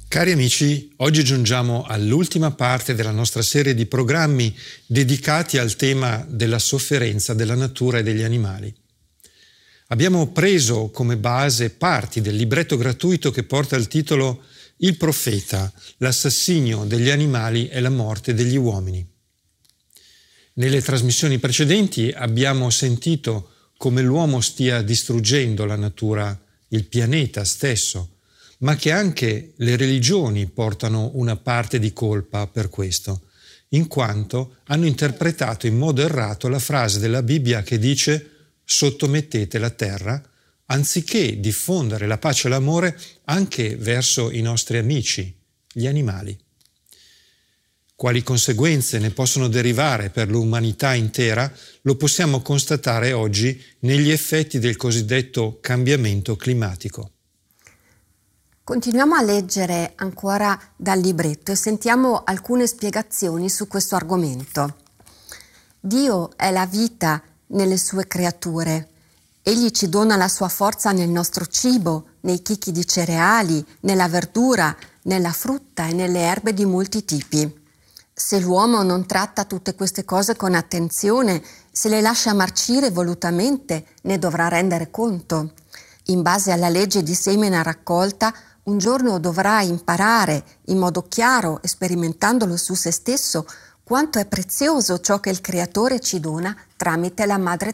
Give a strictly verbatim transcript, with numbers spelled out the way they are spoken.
Cari amici, oggi giungiamo all'ultima parte della nostra serie di programmi dedicati al tema della sofferenza della natura e degli animali. Abbiamo preso come base parti del libretto gratuito che porta il titolo Il profeta, l'assassinio degli animali e la morte degli uomini. Nelle trasmissioni precedenti abbiamo sentito come l'uomo stia distruggendo la natura, il pianeta stesso, ma che anche le religioni portano una parte di colpa per questo, in quanto hanno interpretato in modo errato la frase della Bibbia che dice «sottomettete la terra», anziché diffondere la pace e l'amore anche verso i nostri amici, gli animali. Quali conseguenze ne possono derivare per l'umanità intera lo possiamo constatare oggi negli effetti del cosiddetto cambiamento climatico. Continuiamo a leggere ancora dal libretto e sentiamo alcune spiegazioni su questo argomento. Dio è la vita nelle sue creature. Egli ci dona la sua forza nel nostro cibo, nei chicchi di cereali, nella verdura, nella frutta e nelle erbe di molti tipi. Se l'uomo non tratta tutte queste cose con attenzione, se le lascia marcire volutamente, ne dovrà rendere conto. In base alla legge di semina raccolta, un giorno dovrà imparare in modo chiaro e sperimentandolo su se stesso quanto è prezioso ciò che il Creatore ci dona tramite la madre